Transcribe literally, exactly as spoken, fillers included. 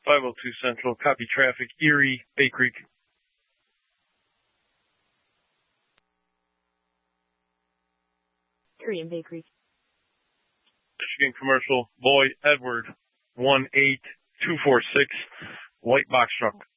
five oh two Central, copy traffic, Erie, Bay Creek. Erie and Bay Creek. Michigan Commercial, Boy Edward, one eight two four six, white box truck.